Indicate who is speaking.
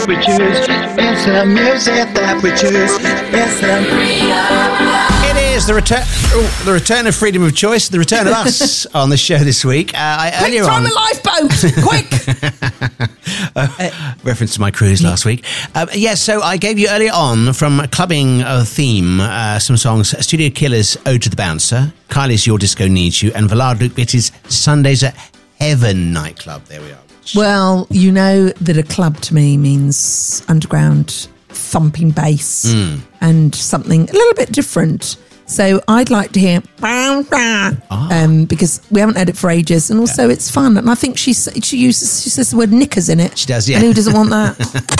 Speaker 1: We choose. It's the music that we choose. It's
Speaker 2: It is the return of freedom of choice, the return of us on the show this week.
Speaker 3: Quick, throw a lifeboat! Quick!
Speaker 2: Reference to my cruise last week. So I gave you earlier on from Clubbing Theme some songs. Studio Killers' Ode to the Bouncer, Kylie's Your Disco Needs You, and Vlad Lukbit's Sundays at Heaven nightclub. There we are.
Speaker 3: Well, you know that a club to me means underground thumping bass and something a little bit different. So I'd like to hear because we haven't heard it for ages, and also it's fun. And I think she says the word knickers in it.
Speaker 2: She does, yeah.
Speaker 3: And who doesn't want that?